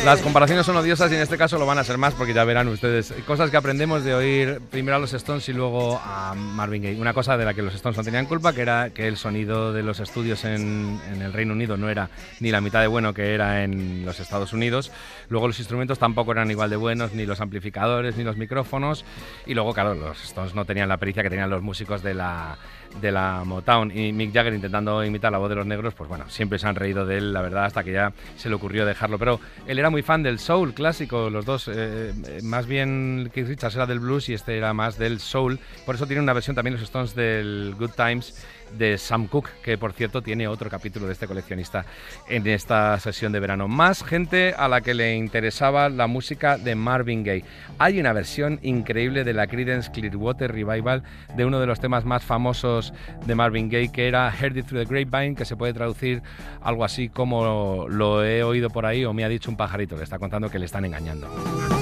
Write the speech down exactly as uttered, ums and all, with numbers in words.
Las comparaciones son odiosas y en este caso lo van a ser más porque ya verán ustedes cosas que aprendemos de oír primero a los Stones y luego a Marvin Gaye. Una cosa de la que los Stones no tenían culpa, que era que el sonido de los estudios en, en el Reino Unido no era ni la mitad de bueno que era en los Estados Unidos. Luego los instrumentos tampoco eran igual de buenos, ni los amplificadores, ni los micrófonos. Y luego, claro, los Stones no tenían la pericia que tenían los músicos de la, de la Motown. Y Mick Jagger intentando imitar la voz de los negros, pues bueno, siempre se han reído de él, la verdad, hasta que ya se le ocurrió dejarlo. Pero él era muy fan del soul clásico, los dos. Eh, más bien Keith Richards era del blues y este era más del soul. Por eso tiene una versión también los Stones del Good Times de Sam Cooke, que por cierto tiene otro capítulo de este coleccionista en esta sesión de verano. Más gente a la que le interesaba la música de Marvin Gaye. Hay una versión increíble de la Creedence Clearwater Revival de uno de los temas más famosos de Marvin Gaye, que era Heard It Through the Grapevine, que se puede traducir algo así como lo he oído por ahí o me ha dicho un pajarito, que está contando que le están engañando.